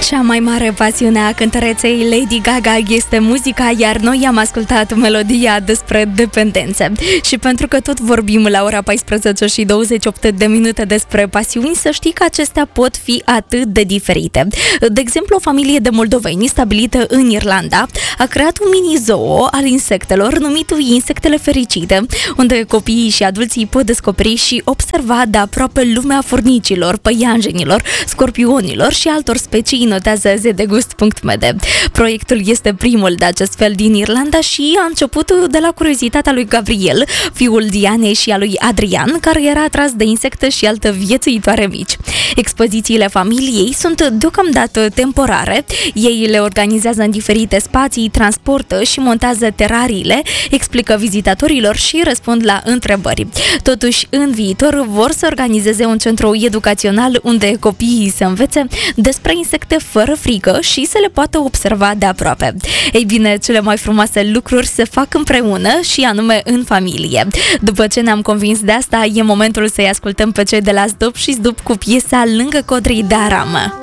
Cea mai mare pasiune a cântăreței Lady Gaga este muzica, iar noi am ascultat melodia despre dependențe. Și pentru că tot vorbim la ora 14 și 28 de minute despre pasiuni, să știi că acestea pot fi atât de diferite. De exemplu, o familie de moldoveni stabilită în Irlanda a creat un mini-zoo al insectelor numit Insectele Fericite, unde copiii și adulții pot descoperi și observa de aproape lumea furnicilor, păianjenilor, scorpionilor și altor specii, notează zedegust.md. Proiectul este primul de acest fel din Irlanda și a început de la curiozitatea lui Gabriel, fiul Dianei și a lui Adrian, care era atras de insecte și altă viețuitoare mici. Expozițiile familiei sunt deocamdată temporare, ei le organizează în diferite spații, transportă și montează terariile, explică vizitatorilor și răspund la întrebări. Totuși, în viitor vor să organizeze un centru educațional unde copiii să învețe despre insecte fără frică și să le poată observa de aproape. Ei bine, cele mai frumoase lucruri se fac împreună și anume în familie. După ce ne-am convins de asta, e momentul să-i ascultăm pe cei de la Zdup și Zdup cu piesa Lângă Codrii de Aramă.